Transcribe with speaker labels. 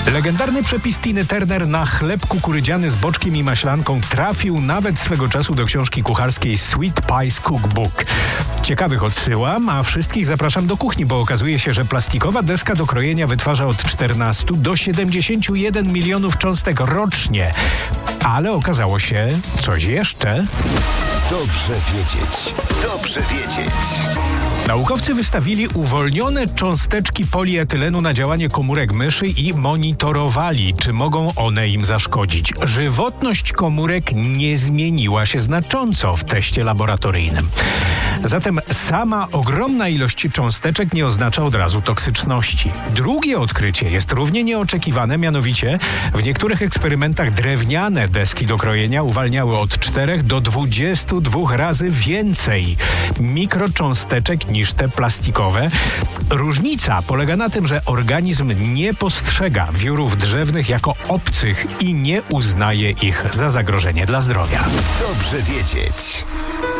Speaker 1: Legendarny przepis Tiny Turner na chleb kukurydziany z boczkiem i maślanką trafił nawet swego czasu do książki kucharskiej Sweet Pies Cookbook. Ciekawych odsyłam, a wszystkich zapraszam do kuchni, bo okazuje się, że plastikowa deska do krojenia wytwarza od 14 do 71 milionów cząstek rocznie. Ale okazało się coś jeszcze.
Speaker 2: Dobrze wiedzieć. Dobrze wiedzieć.
Speaker 1: Naukowcy wystawili uwolnione cząsteczki polietylenu na działanie komórek myszy i monitorowali, czy mogą one im zaszkodzić. Żywotność komórek nie zmieniła się znacząco w teście laboratoryjnym. Zatem sama ogromna ilość cząsteczek nie oznacza od razu toksyczności. Drugie odkrycie jest równie nieoczekiwane, mianowicie w niektórych eksperymentach drewniane deski do krojenia uwalniały od 4 do 22 razy więcej mikrocząsteczek niż te plastikowe. Różnica polega na tym, że organizm nie postrzega wiórów drzewnych jako obcych i nie uznaje ich za zagrożenie dla zdrowia.
Speaker 2: Dobrze wiedzieć.